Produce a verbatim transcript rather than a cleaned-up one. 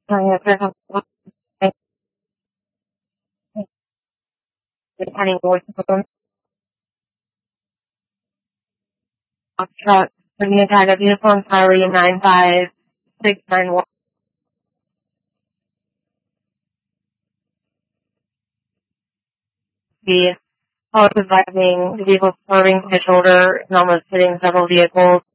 Returning voice from Foxtrot, bringing a tag of uniform Charlie nine five six nine one. The caller was driving the vehicle swerving to the shoulder and almost hitting several vehicles.